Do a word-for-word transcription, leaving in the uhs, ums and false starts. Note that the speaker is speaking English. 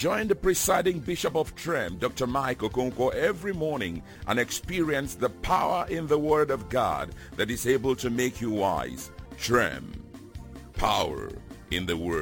Join the presiding Bishop of Trem, Doctor Mike Okonkwo, every morning and experience the power in the Word of God that is able to make you wise. Trem, power in the Word.